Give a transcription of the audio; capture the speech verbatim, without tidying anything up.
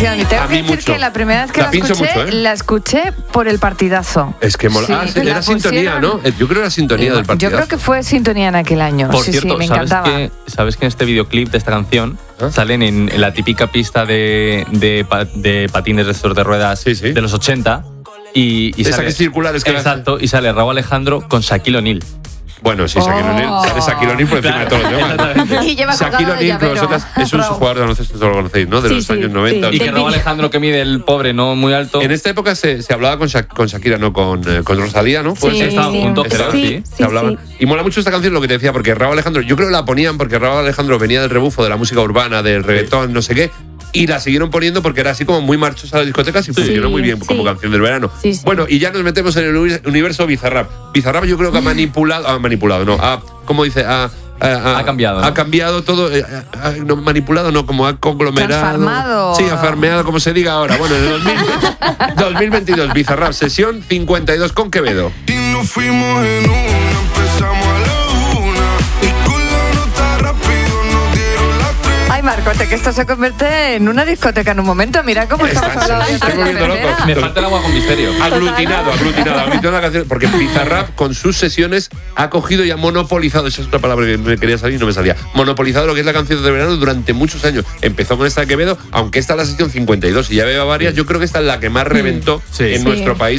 canción. Y tengo A que mí decir mucho. que la primera vez que La la, pincho escuché, mucho, ¿eh? la escuché por el partidazo. Es que mola. Sí, Ah, sí, la era sintonía, pusieron- ¿no? Eh, Yo creo que era sintonía del partido. Yo creo que fue sintonía en aquel año. Por sí, cierto, sí, me ¿sabes encantaba. que, ¿sabes que en este videoclip de esta canción ¿Ah? salen en, en la típica pista de, de, pa- de patines de estos de ruedas Sí, sí. de los ochenta? Y, y Esa sale, que es circular, es que exacto, y sale Raúl Alejandro con Shaquille O'Neal. Bueno, sí, Shaquille O'Neal. Oh. Sale Shaquille O'Neal por encima de todos los demás. Y lleva Shaquille colgado de O'Neal, pero llavero. vosotras, es un Raúl. jugador de baloncesto, todos lo conocéis, ¿no? De Sí, los sí, años noventa. sí. Y que Del Raúl vídeo. Alejandro, que mide el pobre, no muy alto. En esta época se, se hablaba con, Sha- con Shakira, no con, eh, con Rosalía, ¿no? Sí, que estaban sí. juntos, ¿Era? Sí, Se sí, hablaban. sí. Y mola mucho esta canción, lo que te decía, porque Raúl Alejandro, yo creo que la ponían porque Raúl Alejandro venía del rebufo de la música urbana, del reggaetón, no sé qué, y la siguieron poniendo porque era así como muy marchosa a las discotecas y funcionó muy bien sí. como canción del verano. Sí, sí. Bueno, y ya nos metemos en el uni- universo Bizarrap. Bizarrap yo creo que ha manipulado, ha manipulado, no, ha, ¿cómo dice? Ha, ha, Ha cambiado, Ha ¿no? cambiado todo, eh, ha- ha- no, manipulado, no, como ha conglomerado. Transformado. Sí, ha farmeado, como se diga ahora. Bueno, en el dos mil, dos mil veintidós, Bizarrap, sesión cincuenta y dos con Quevedo. Y nos fuimos en una, empezamos a la una. Y con la nota rápido nos dieron las tres. Ay, Marcote, que esto se convierte en una discoteca en un momento. Mira cómo estamos Están- hablando se de están volviendo carretera. locos. Me falta el agua con misterio. Aglutinado, aglutinado, aglutinado la canción, porque Bizarrap con sus sesiones ha cogido y ha monopolizado, esa es otra palabra que me quería salir y no me salía, monopolizado lo que es la canción de verano durante muchos años. Empezó con esta de Quevedo, aunque esta es la sesión cincuenta y dos y ya veo varias, yo creo que esta es la que más reventó Sí. en Sí. nuestro país